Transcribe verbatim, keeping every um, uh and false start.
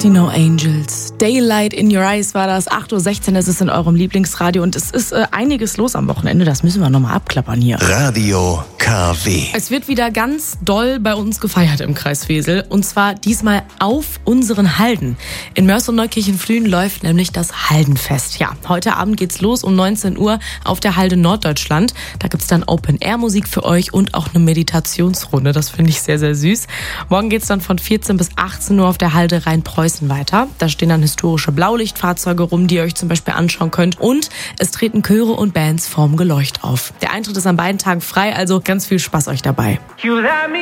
Die No Angels. Daylight in Your Eyes war das. acht Uhr sechzehn ist es in eurem Lieblingsradio und es ist äh, einiges los am Wochenende. Das müssen wir nochmal abklappern hier. Radio K W. Es wird wieder ganz doll bei uns gefeiert im Kreis Wesel. Und zwar diesmal auf unseren Halden. In Moers und Neukirchen-Flühen läuft nämlich das Haldenfest. Ja, heute Abend geht's los um neunzehn Uhr auf der Halde Norddeutschland. Da gibt's dann Open-Air-Musik für euch und auch eine Meditationsrunde. Das finde ich sehr, sehr süß. Morgen geht's dann von vierzehn bis achtzehn Uhr auf der Halde Rhein-Preußen weiter. Da stehen dann historische Blaulichtfahrzeuge rum, die ihr euch zum Beispiel anschauen könnt. Und es treten Chöre und Bands vorm Geleucht auf. Der Eintritt ist an beiden Tagen frei, also ganz viel Spaß euch dabei.